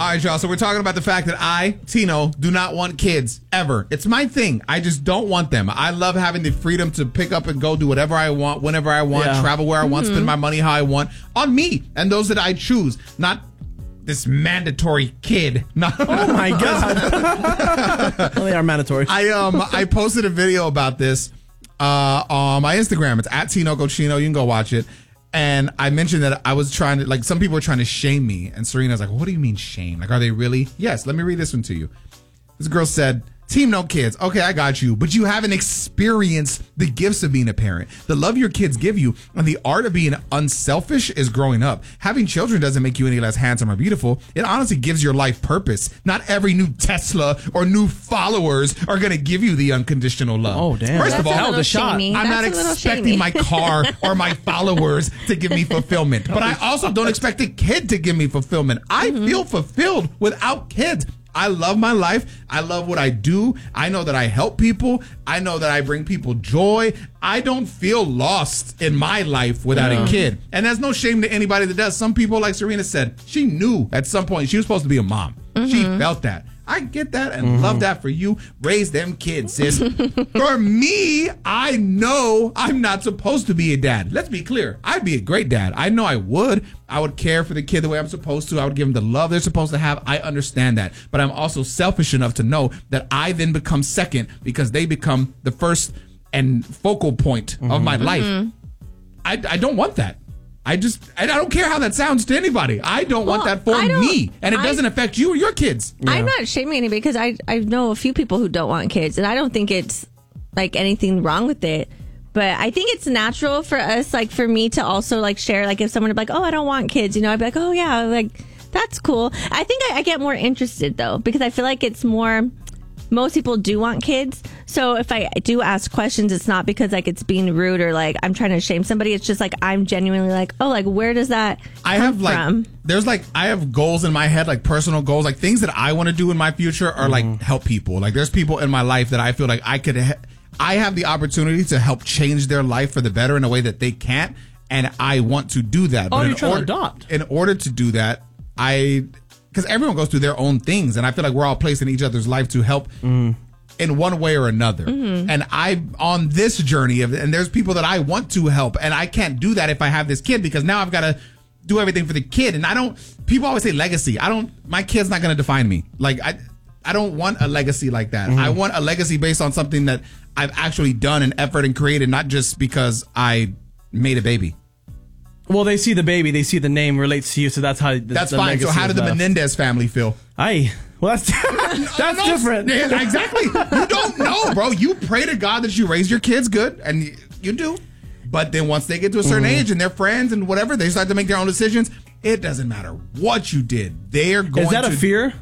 All right, y'all. So we're talking about the fact that I, Tino, do not want kids ever. It's my thing. I just don't want them. I love having the freedom to pick up and go do whatever I want, whenever I want, travel where I want, spend my money how I want on me and those that I choose, not this mandatory kid. Oh my God. Well, they are mandatory. I posted a video about this on my Instagram. It's at Tino Cochino. You can go watch it. And I mentioned that I was trying to, like, some people were trying to shame me. And Serena's like, what do you mean shame? Like, are they really? Yes, let me read this one to you. This girl said, Team no kids. Okay, I got you. But you haven't experienced the gifts of being a parent. The love your kids give you and the art of being unselfish is growing up. Having children doesn't make you any less handsome or beautiful. It honestly gives your life purpose. Not every new Tesla or new followers are going to give you the unconditional love. Oh, damn. First of all, a little shamey. I'm not expecting my car or my followers to give me fulfillment. But I also don't expect a kid to give me fulfillment. I feel fulfilled without kids. I love my life. I love what I do. I know that I help people. I know that I bring people joy. I don't feel lost in my life without a kid. And there's no shame to anybody that does. Some people, like Serena said, she knew at some point she was supposed to be a mom. She felt that. I get that and love that for you. Raise them kids, sis. For me, I know I'm not supposed to be a dad. Let's be clear. I'd be a great dad. I know I would. I would care for the kid the way I'm supposed to. I would give them the love they're supposed to have. I understand that. But I'm also selfish enough to know that I then become second because they become the first and focal point of my life. I don't want that. I don't care how that sounds to anybody. I don't want that for me. And it doesn't affect you or your kids. Yeah. I'm not shaming anybody because I know a few people who don't want kids. And I don't think it's like anything wrong with it. But I think it's natural for us, like for me to also like share, like if someone would be like, oh, I don't want kids, you know, I'd be like, oh yeah, like that's cool. I think I get more interested though, because I feel like it's more... Most people do want kids. So if I do ask questions, it's not because like it's being rude or like I'm trying to shame somebody. It's just like I'm genuinely like, oh, like where does that come from? There's like, I have goals in my head, like personal goals, like things that I want to do in my future are like help people. Like there's people in my life that I feel like I have the opportunity to help change their life for the better in a way that they can't. And I want to do that. Oh, you're trying to adopt. In order to do that, because everyone goes through their own things, and I feel like we're all placed in each other's life to help in one way or another. And I'm on this journey and there's people that I want to help, and I can't do that if I have this kid because now I've got to do everything for the kid. And people always say legacy. My kid's not going to define me. Like I don't want a legacy like that. I want a legacy based on something that I've actually done an effort and created, not just because I made a baby. Well, they see the baby, they see the name relates to you, so that's how. That's fine. So how did the Menendez family feel? Well, that's different. Yeah, exactly. You don't know, bro. You pray to God that you raise your kids good, and you do. But then once they get to a certain age and they're friends and whatever, they start to make their own decisions. It doesn't matter what you did. They're going to... Is that a fear?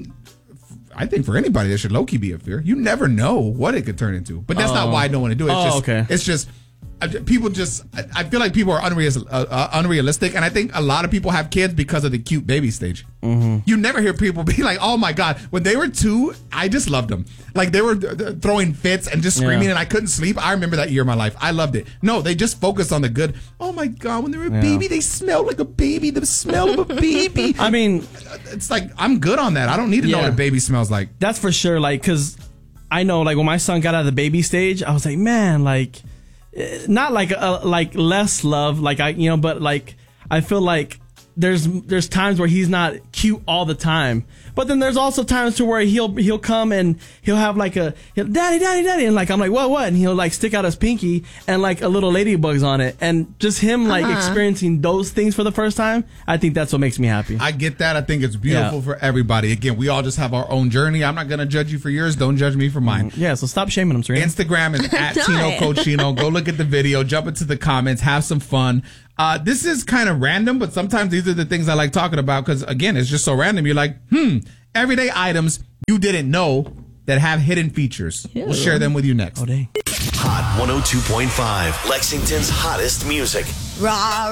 I think for anybody, there should low-key be a fear. You never know what it could turn into. But that's not why I don't want to do it. It's just... People I feel like people are unrealistic, and I think a lot of people have kids because of the cute baby stage. You never hear people be like, oh my God, when they were 2, I just loved them. Like they were throwing fits and just screaming and I couldn't sleep. I remember that year of my life. I loved it. No, they just focused on the good. Oh my God, when they were a baby, they smelled like a baby. The smell of a baby. I mean, it's like, I'm good on that. I don't need to know what a baby smells like. That's for sure. Like, because I know, like when my son got out of the baby stage, I was like, man, like, not like less love, like but like I feel like there's times where he's not cute all the time, but then there's also times to where he'll come and he'll have like daddy, and like I'm like what, and he'll like stick out his pinky and like a little ladybug's on it, and just him like experiencing those things for the first time. I think that's what makes me happy. I get that. I think it's beautiful for everybody. Again, we all just have our own journey. I'm not gonna judge you for yours. Don't judge me for mine. Yeah, so stop shaming them, Serena. Instagram is at Tino Cochino. Go look at the video, jump into the comments, have some fun. This is kind of random, but sometimes these are the things I like talking about because, again, it's just so random. You're like, everyday items you didn't know that have hidden features. Yeah. We'll share them with you next. Oh, dang. Hot 102.5, Lexington's hottest music.